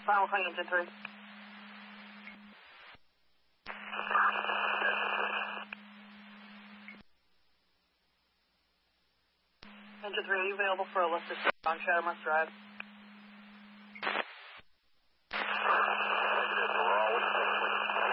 Final calling engine 3. Engine 3, are you available for a lift assist on Chattermouth Drive?